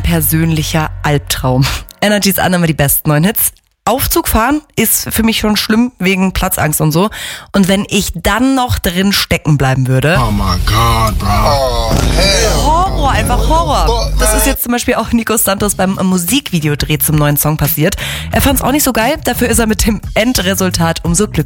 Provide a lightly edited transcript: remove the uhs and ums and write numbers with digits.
persönlicher Albtraum. Energys an immer die besten neuen Hits. Aufzug fahren ist für mich schon schlimm wegen Platzangst und so. Und wenn ich dann noch drin stecken bleiben würde. Oh my God, bro. Oh, hell. Horror, einfach Horror. Das ist jetzt zum Beispiel auch Nico Santos beim Musikvideodreh zum neuen Song passiert. Er fand es auch nicht so geil, dafür ist er mit dem Endresultat umso glücklicher.